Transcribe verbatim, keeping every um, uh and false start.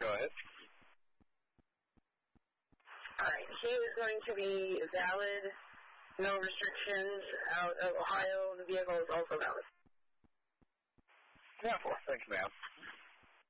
Go ahead. All right. He is going to be valid, no restrictions out of Ohio. The vehicle is also valid. Yeah, four. Thank you, ma'am.